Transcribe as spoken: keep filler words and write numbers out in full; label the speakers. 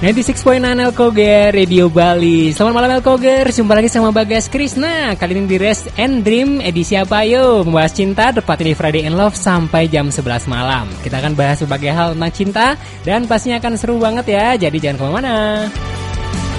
Speaker 1: sembilan puluh enam koma sembilan Elkoger Radio Bali. Selamat malam Elkoger, jumpa lagi sama Bagas Krisna. Kali ini di Rest and Dream edisi apa yo? Membahas cinta, tepat di Friday in Love sampai jam sebelas malam. Kita akan bahas berbagai hal tentang cinta dan pastinya akan seru banget ya. Jadi jangan kemana-mana.